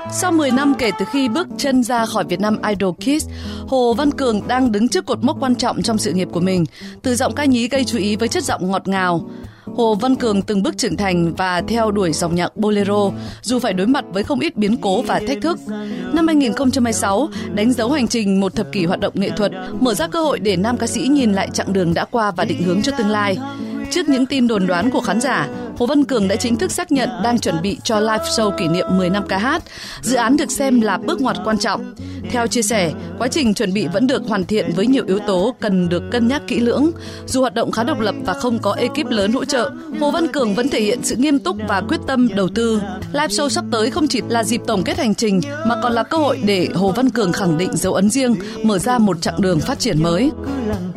Sau 10 năm kể từ khi bước chân ra khỏi Việt Nam Idol Kids, Hồ Văn Cường đang đứng trước cột mốc quan trọng trong sự nghiệp của mình. Từ giọng ca nhí gây chú ý với chất giọng ngọt ngào, Hồ Văn Cường từng bước trưởng thành và theo đuổi dòng nhạc bolero, dù phải đối mặt với không ít biến cố và thách thức. Năm 2026 đánh dấu hành trình một thập kỷ hoạt động nghệ thuật, mở ra cơ hội để nam ca sĩ nhìn lại chặng đường đã qua và định hướng cho tương lai. Trước những tin đồn đoán của khán giả, Hồ Văn Cường đã chính thức xác nhận đang chuẩn bị cho live show kỷ niệm 10 năm ca hát. Dự án được xem là bước ngoặt quan trọng. Theo chia sẻ, quá trình chuẩn bị vẫn được hoàn thiện với nhiều yếu tố cần được cân nhắc kỹ lưỡng. Dù hoạt động khá độc lập và không có ekip lớn hỗ trợ, Hồ Văn Cường vẫn thể hiện sự nghiêm túc và quyết tâm đầu tư. Live show sắp tới không chỉ là dịp tổng kết hành trình mà còn là cơ hội để Hồ Văn Cường khẳng định dấu ấn riêng, mở ra một chặng đường phát triển mới.